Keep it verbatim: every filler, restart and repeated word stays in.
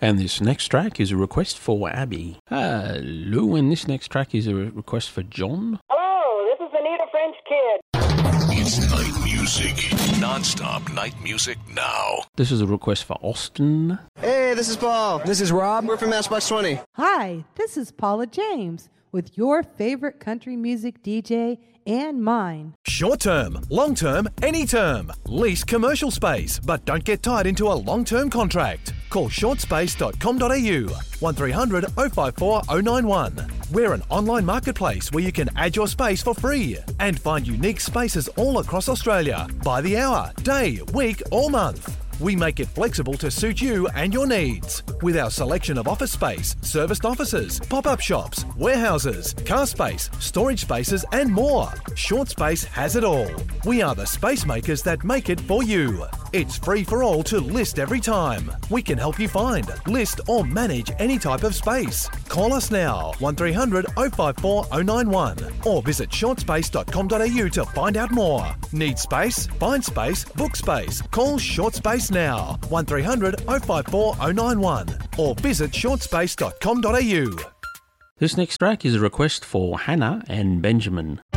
And this next track is a request for Abby. Hello, and this next track is a re- request for John. Hello, this is Anita French Kid. It's night music. Non-stop night music now. This is a request for Austin. Hey, this is Paul. This is Rob. We're from Matchbox twenty. Hi, this is Paula James with your favorite country music D J and mine. Short term, long term, any term. Lease commercial space, but don't get tied into a long term contract. Call short space dot com dot a u one three hundred oh five four oh nine one. We're an online marketplace where you can add your space for free and find unique spaces all across Australia by the hour, day, week, or month. We make it flexible to suit you and your needs. With our selection of office space, serviced offices, pop-up shops, warehouses, car space, storage spaces, and more. Short Space has it all. We are the space makers that make it for you. It's free for all to list every time. We can help you find, list, or manage any type of space. Call us now, one three hundred oh five four oh nine one, or visit short space dot com dot a u to find out more. Need space? Find space, book space. Call Short Space now, one three hundred oh five four oh nine one, or visit short space dot com dot a u. This next track is a request for Hannah and Benjamin.